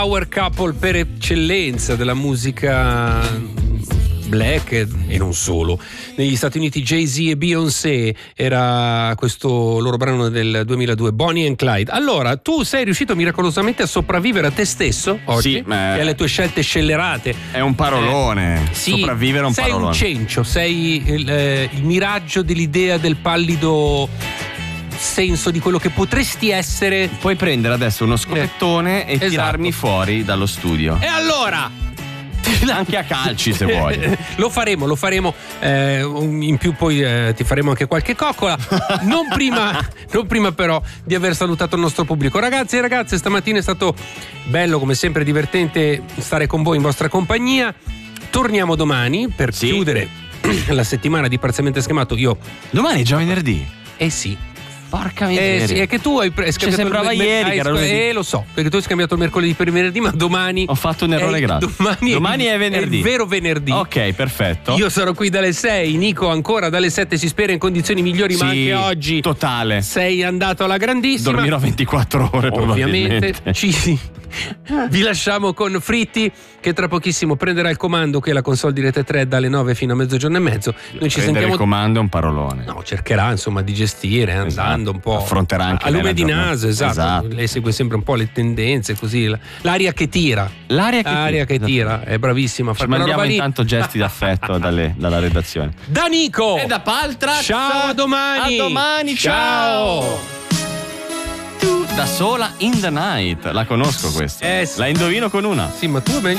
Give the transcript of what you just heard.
power couple per eccellenza della musica black e non solo. Negli Stati Uniti Jay-Z e Beyoncé, era questo loro brano del 2002, Bonnie and Clyde. Allora, tu sei riuscito miracolosamente a sopravvivere a te stesso oggi? Sì, e alle tue scelte scellerate. È un parolone. Sì, sopravvivere è un parolone. Sei un cencio, sei il miraggio dell'idea del pallido senso di quello che potresti essere. Puoi prendere adesso uno scopettone e tirarmi fuori dallo studio. E allora? Anche a calci se vuoi. Lo faremo in più, poi ti faremo anche qualche coccola. non prima però di aver salutato il nostro pubblico. Ragazzi e ragazze, stamattina è stato bello, come sempre divertente stare con voi in vostra compagnia. Torniamo domani per chiudere la settimana di Parzialmente Schemato. Domani è già venerdì. Sì. Porca miseria. Sì, è che tu hai scambiato sembrava ieri che era lunedì. Lo so, perché tu hai scambiato il mercoledì per il venerdì, ma domani ho fatto un errore grave. Domani è venerdì. È il vero venerdì. Ok, perfetto. Io sarò qui dalle 6, Nico ancora dalle 7, si spera in condizioni migliori, ma anche oggi totale. Sei andato alla grandissima. Dormirò 24 ore ovviamente. Vi lasciamo con Fritti, che tra pochissimo prenderà il comando, che è la console di Rete 3 dalle 9 fino a mezzogiorno e mezzo. Noi ci sentiamo. Il comando è un parolone. No, cercherà insomma di gestire, andando un po'. Affronterà anche a lume di naso, esatto. Lei segue sempre un po' le tendenze, così. L'aria che tira. L'aria che tira, è bravissima a fare quella roba lì. Mandiamo intanto gesti d'affetto dalla redazione. Da Nico e da Paltraz. Ciao, a domani. A domani, ciao. Da sola in the night. La conosco questa. La indovino con una. Sì, ma tu